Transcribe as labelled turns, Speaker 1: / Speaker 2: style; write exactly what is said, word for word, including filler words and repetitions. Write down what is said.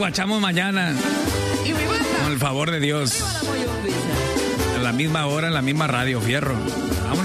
Speaker 1: guachamos mañana. Con el favor de Dios. A la misma hora, en la misma radio, fierro. Vamos.